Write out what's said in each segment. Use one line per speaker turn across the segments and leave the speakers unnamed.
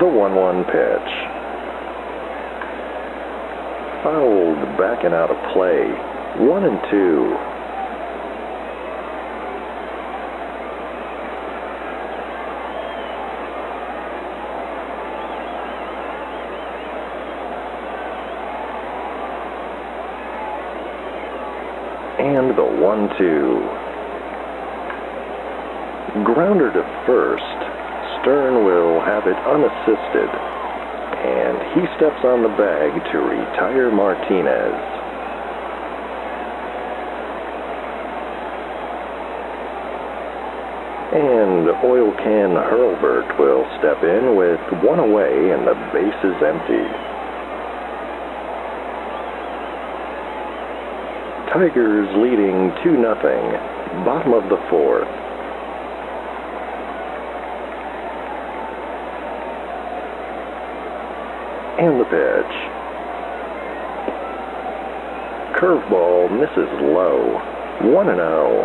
The 1-1 pitch. Fouled back and out of play. 1-2. And the 1-2. Grounder to first. Stern will have it unassisted, and he steps on the bag to retire Martinez. And Oil Can Hurlburt will step in with one away and the base is empty. Tigers leading 2-0, bottom of the fourth. And the pitch. Curveball misses low. 1-0.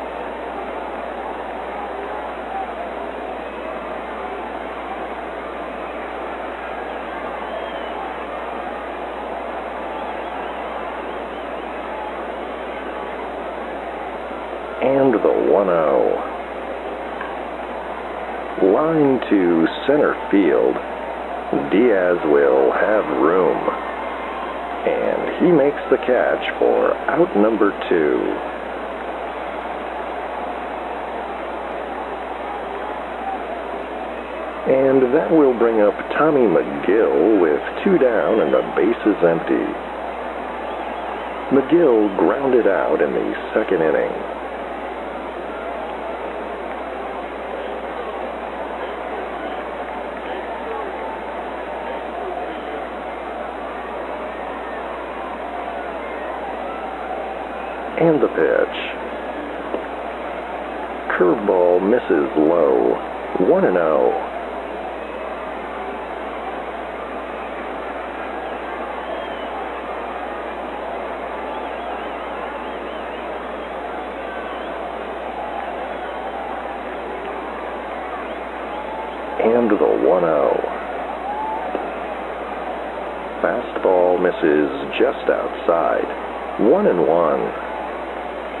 And the 1-0. Line to center field. Diaz will have room, and he makes the catch for out number 2. And that will bring up Tommy McGill with 2 down and the base is empty. McGill grounded out in the second inning. And the pitch. Curveball misses low. 1-0. And the 1-0. Fastball misses just outside. 1-1.